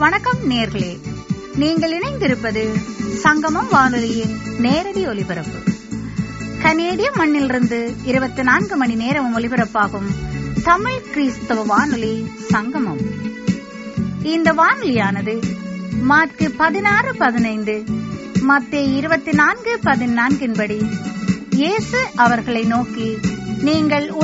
வணக்கம் நேர்களே, நீங்கள் இணைந்திருப்பது சங்கமம் வானொலியின் நேரடி ஒலிபரப்பு. கனேடிய மண்ணிலிருந்து 24 மணி நேரம் ஒலிபரப்பாகும் தமிழ் கிறிஸ்தவ வானொலி சங்கமம். இந்த வானொலியானது மார்க்கு 16:15, மத்தேயு 24:14 படி இயேசு அவர்களை நோக்கி, நீங்கள்